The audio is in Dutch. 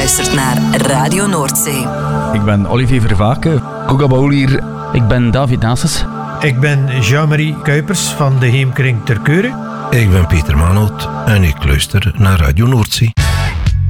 luistert naar Radio Noordzee. Ik ben Olivier Vervaken, Kogabaul hier. Ik ben David Nases. Ik ben Jean-Marie Kuipers van de Heemkring Terkeuren. Ik ben Peter Manoot en ik luister naar Radio Noordzee.